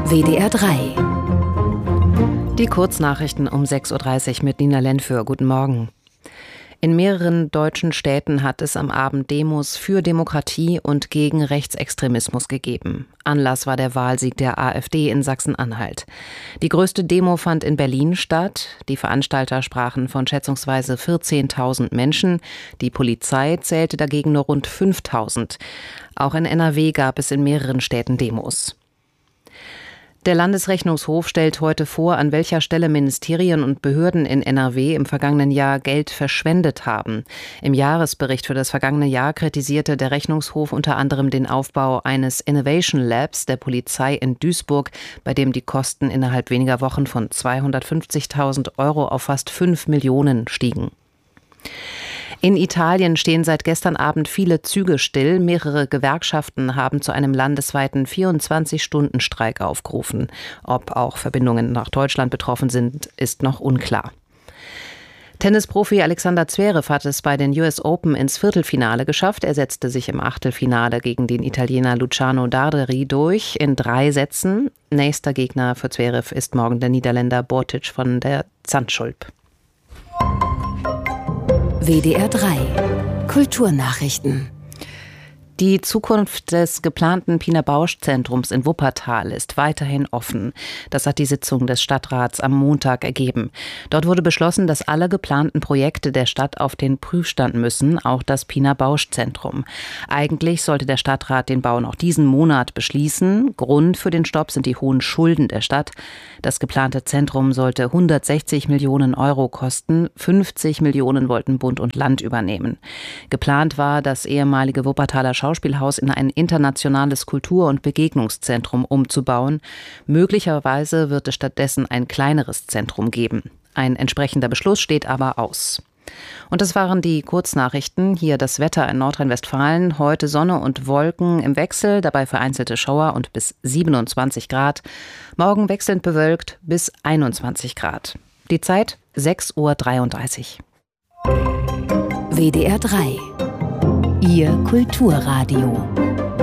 WDR 3. Die Kurznachrichten um 6.30 Uhr mit Nina Lenfür. Guten Morgen. In mehreren deutschen Städten hat es am Abend Demos für Demokratie und gegen Rechtsextremismus gegeben. Anlass war der Wahlsieg der AfD in Sachsen-Anhalt. Die größte Demo fand in Berlin statt. Die Veranstalter sprachen von schätzungsweise 14.000 Menschen. Die Polizei zählte dagegen nur rund 5.000. Auch in NRW gab es in mehreren Städten Demos. Der Landesrechnungshof stellt heute vor, an welcher Stelle Ministerien und Behörden in NRW im vergangenen Jahr Geld verschwendet haben. Im Jahresbericht für das vergangene Jahr kritisierte der Rechnungshof unter anderem den Aufbau eines Innovation Labs der Polizei in Duisburg, bei dem die Kosten innerhalb weniger Wochen von 250.000 € auf fast 5 Millionen stiegen. In Italien stehen seit gestern Abend viele Züge still. Mehrere Gewerkschaften haben zu einem landesweiten 24-Stunden-Streik aufgerufen. Ob auch Verbindungen nach Deutschland betroffen sind, ist noch unklar. Tennisprofi Alexander Zverev hat es bei den US Open ins Viertelfinale geschafft. Er setzte sich im Achtelfinale gegen den Italiener Luciano Darderi durch in 3 Sätzen. Nächster Gegner für Zverev ist morgen der Niederländer Bortic von der Zandschulp. WDR 3. Kulturnachrichten. Die Zukunft des geplanten Pina Bausch-Zentrums in Wuppertal ist weiterhin offen. Das hat die Sitzung des Stadtrats am Montag ergeben. Dort wurde beschlossen, dass alle geplanten Projekte der Stadt auf den Prüfstand müssen, auch das Pina Bausch-Zentrum. Eigentlich sollte der Stadtrat den Bau noch diesen Monat beschließen. Grund für den Stopp sind die hohen Schulden der Stadt. Das geplante Zentrum sollte 160 Millionen € kosten. 50 Millionen wollten Bund und Land übernehmen. Geplant war, das ehemalige Wuppertaler Schauspielhaus in ein internationales Kultur- und Begegnungszentrum umzubauen. Möglicherweise wird es stattdessen ein kleineres Zentrum geben. Ein entsprechender Beschluss steht aber aus. Und das waren die Kurznachrichten. Hier das Wetter in Nordrhein-Westfalen. Heute Sonne und Wolken im Wechsel, dabei vereinzelte Schauer und bis 27 Grad. Morgen wechselnd bewölkt bis 21 Grad. Die Zeit 6.33 Uhr. WDR 3. Ihr Kulturradio.